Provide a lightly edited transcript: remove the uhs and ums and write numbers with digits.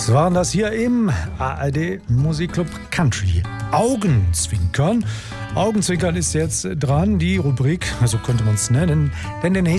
Waren das hier im ARD Musikclub Country. Augenzwinkern. Augenzwinkern ist jetzt dran, die Rubrik, so könnte man es nennen, denn der nächste